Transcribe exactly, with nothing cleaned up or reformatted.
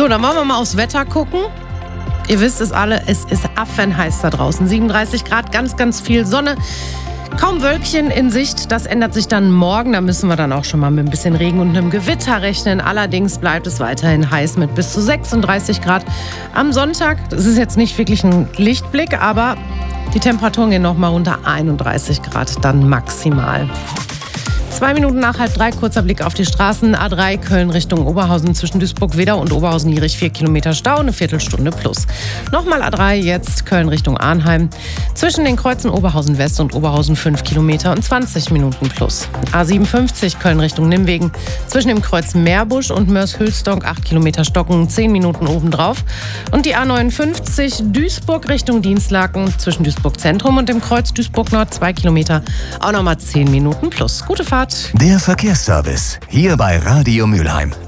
So, dann wollen wir mal aufs Wetter gucken. Ihr wisst es alle, es ist affenheiß da draußen. siebenunddreißig Grad, ganz, ganz viel Sonne. Kaum Wölkchen in Sicht, das ändert sich dann morgen. Da müssen wir dann auch schon mal mit ein bisschen Regen und einem Gewitter rechnen. Allerdings bleibt es weiterhin heiß mit bis zu sechsunddreißig Grad. Am Sonntag, das ist jetzt nicht wirklich ein Lichtblick, aber die Temperaturen gehen noch mal runter, einunddreißig Grad dann maximal. Zwei Minuten nach halb drei, kurzer Blick auf die Straßen. A drei Köln Richtung Oberhausen zwischen Duisburg-Wedau und Oberhausen-Jierich vier Kilometer Stau, eine Viertelstunde plus. Nochmal A drei, jetzt Köln Richtung Arnheim. Zwischen den Kreuzen Oberhausen West und Oberhausen fünf Kilometer und zwanzig Minuten plus. A siebenundfünfzig Köln Richtung Nimwegen. Zwischen dem Kreuz Meerbusch und Mörs-Hülsdonk acht Kilometer Stocken, zehn Minuten obendrauf. Und die A neunundfünfzig Duisburg Richtung Dienstlaken zwischen Duisburg Zentrum und dem Kreuz Duisburg Nord zwei Kilometer, auch nochmal zehn Minuten plus. Gute Fahrt. Der Verkehrsservice hier bei Radio Mülheim.